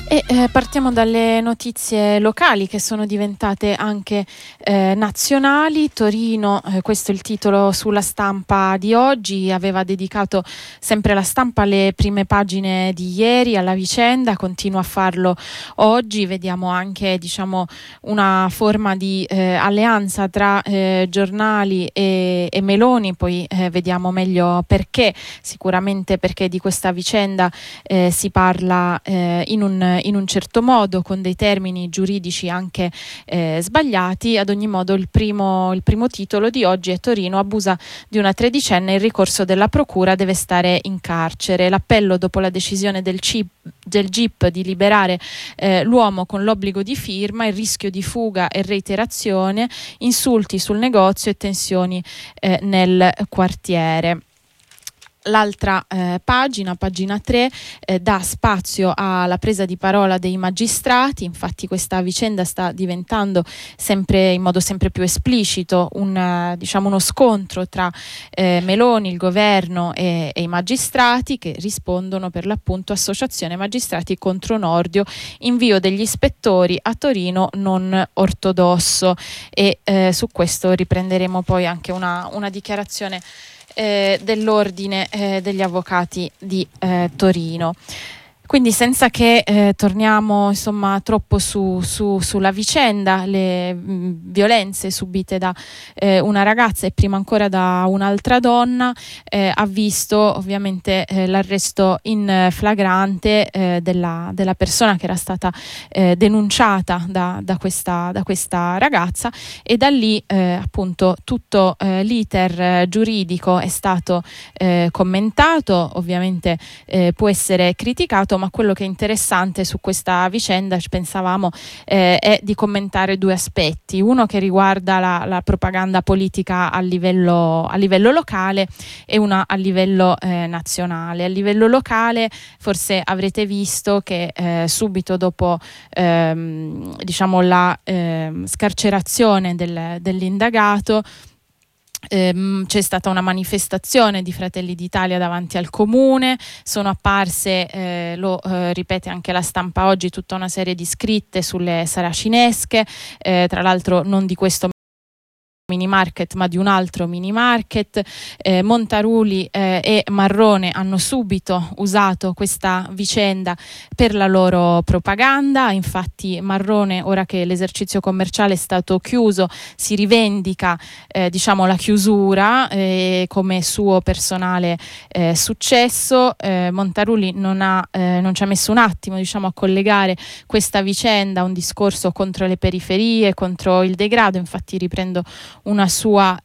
Partiamo dalle notizie locali che sono diventate anche nazionali. Torino, questo è il titolo sulla Stampa di oggi, aveva dedicato sempre la Stampa le prime pagine di ieri alla vicenda, continua a farlo oggi. Vediamo anche una forma di alleanza tra giornali e Meloni, poi vediamo meglio perché. Sicuramente perché di questa vicenda si parla in un certo modo, con dei termini giuridici anche sbagliati. Ad ogni modo il primo titolo di oggi è: Torino abusa di una tredicenne, il ricorso della procura, deve stare in carcere. L'appello dopo la decisione del GIP di liberare l'uomo con l'obbligo di firma, il rischio di fuga e reiterazione, insulti sul negozio e tensioni nel quartiere. L'altra pagina 3, dà spazio alla presa di parola dei magistrati. Infatti questa vicenda sta diventando in modo sempre più esplicito uno scontro tra Meloni, il governo e i magistrati, che rispondono per l'appunto: associazione magistrati contro Nordio, invio degli ispettori a Torino non ortodosso. E su questo riprenderemo poi anche una dichiarazione dell'ordine degli avvocati di Torino. Quindi, senza che torniamo troppo sulla vicenda, le violenze subite da una ragazza e prima ancora da un'altra donna ha visto ovviamente l'arresto in flagrante della persona che era stata denunciata da questa ragazza, e da lì appunto tutto l'iter giuridico è stato commentato. Ovviamente può essere criticato, ma quello che è interessante su questa vicenda, ci pensavamo, è di commentare due aspetti: uno che riguarda la propaganda politica a livello locale e una a livello nazionale. A livello locale forse avrete visto che subito dopo la scarcerazione dell'indagato c'è stata una manifestazione di Fratelli d'Italia davanti al comune. Sono apparse, lo ripete anche la Stampa oggi, tutta una serie di scritte sulle saracinesche, tra l'altro non di questo mini market ma di un altro mini market. Montaruli e Marrone hanno subito usato questa vicenda per la loro propaganda. Infatti Marrone, ora che l'esercizio commerciale è stato chiuso, si rivendica la chiusura come suo personale successo. Montaruli non ci ha messo un attimo a collegare questa vicenda a un discorso contro le periferie, contro il degrado. Infatti riprendo una sua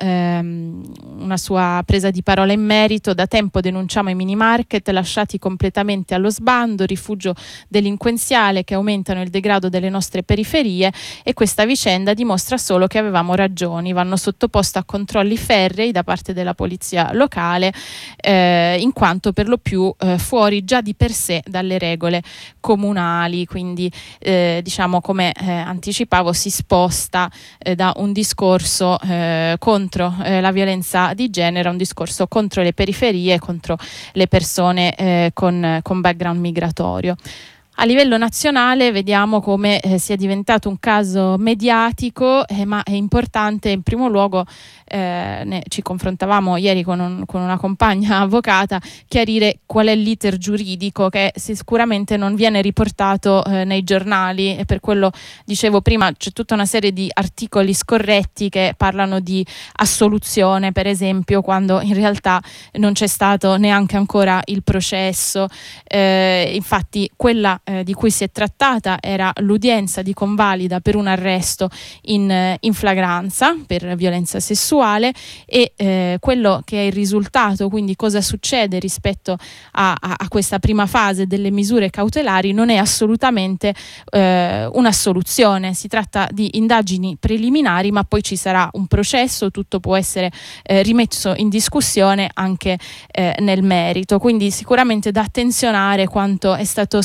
presa di parola in merito: da tempo denunciamo i mini market lasciati completamente allo sbando, rifugio delinquenziale che aumentano il degrado delle nostre periferie, e questa vicenda dimostra solo che avevamo ragioni. Vanno sottoposti a controlli ferrei da parte della polizia locale, in quanto per lo più fuori già di per sé dalle regole comunali. Quindi come anticipavo, si sposta da un discorso contro la violenza di genere a un discorso contro le periferie, contro le persone con background migratorio. A livello nazionale vediamo come sia diventato un caso mediatico, ma è importante in primo luogo, ci confrontavamo ieri con una compagna avvocata, chiarire qual è l'iter giuridico che sicuramente non viene riportato nei giornali, e per quello dicevo prima c'è tutta una serie di articoli scorretti che parlano di assoluzione, per esempio, quando in realtà non c'è stato neanche ancora il processo. Infatti quella di cui si è trattata era l'udienza di convalida per un arresto in flagranza per violenza sessuale, e quello che è il risultato, quindi cosa succede rispetto a questa prima fase delle misure cautelari, non è assolutamente un'assoluzione. Si tratta di indagini preliminari, ma poi ci sarà un processo, tutto può essere rimesso in discussione anche nel merito. Quindi sicuramente da attenzionare quanto è stato scritto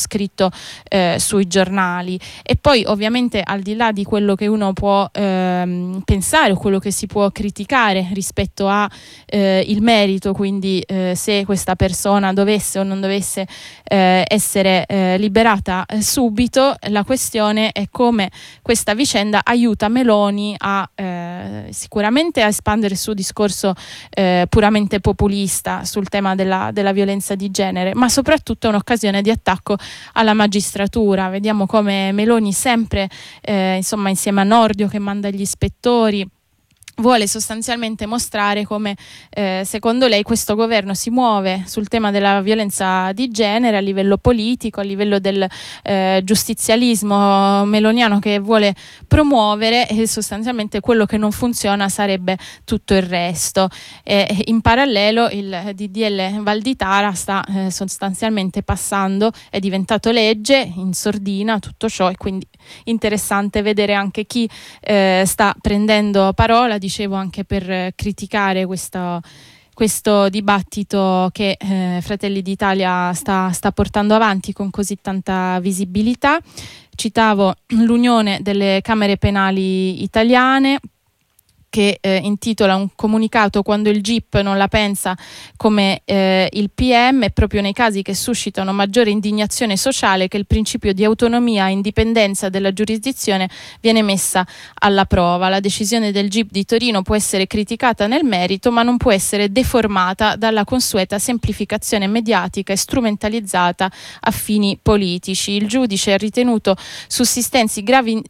scritto sui giornali. E poi ovviamente, al di là di quello che uno può pensare o quello che si può criticare rispetto a il merito, quindi se questa persona dovesse o non dovesse essere liberata subito, la questione è come questa vicenda aiuta Meloni a sicuramente a espandere il suo discorso puramente populista sul tema della violenza di genere, ma soprattutto è un'occasione di attacco alla magistratura. Vediamo come Meloni sempre insomma, insieme a Nordio che manda gli ispettori, vuole sostanzialmente mostrare come secondo lei questo governo si muove sul tema della violenza di genere a livello politico, a livello del giustizialismo meloniano che vuole promuovere, e sostanzialmente quello che non funziona sarebbe tutto il resto. In parallelo il DDL Valditara sta sostanzialmente passando, è diventato legge in sordina tutto ciò, e quindi interessante vedere anche chi sta prendendo parola, dicevo, anche per criticare questo dibattito che Fratelli d'Italia sta portando avanti con così tanta visibilità. Citavo l'Unione delle Camere Penali Italiane, che intitola un comunicato: quando il GIP non la pensa come il PM, è proprio nei casi che suscitano maggiore indignazione sociale che il principio di autonomia e indipendenza della giurisdizione viene messa alla prova. La decisione del GIP di Torino può essere criticata nel merito, ma non può essere deformata dalla consueta semplificazione mediatica e strumentalizzata a fini politici. Il giudice ha ritenuto sussistenti gravi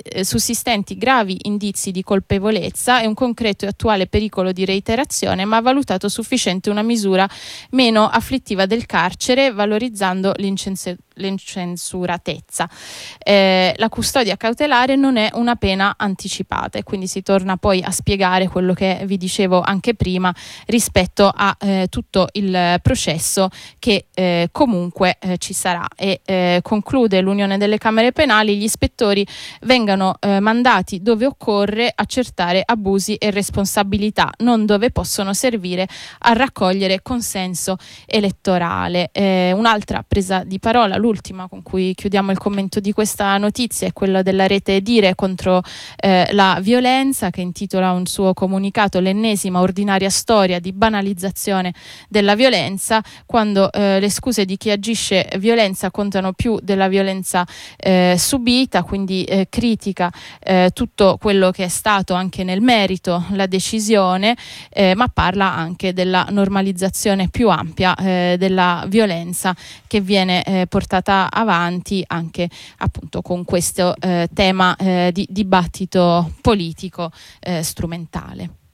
indizi di colpevolezza e un concreto e attuale pericolo di reiterazione, ma ha valutato sufficiente una misura meno afflittiva del carcere, valorizzando l'incensuratezza. La custodia cautelare non è una pena anticipata, e quindi si torna poi a spiegare quello che vi dicevo anche prima rispetto a tutto il processo che comunque ci sarà. E conclude l'Unione delle Camere Penali: gli ispettori vengano mandati dove occorre accertare abusi e responsabilità, non dove possono servire a raccogliere consenso elettorale. Un'altra presa di parola, l'ultima con cui chiudiamo il commento di questa notizia, è quella della rete Dire contro la violenza, che intitola un suo comunicato: l'ennesima ordinaria storia di banalizzazione della violenza, quando le scuse di chi agisce violenza contano più della violenza subita. Quindi critica tutto quello che è stato anche nel merito la decisione, ma parla anche della normalizzazione più ampia della violenza che viene portata avanti anche appunto con questo tema di dibattito politico strumentale.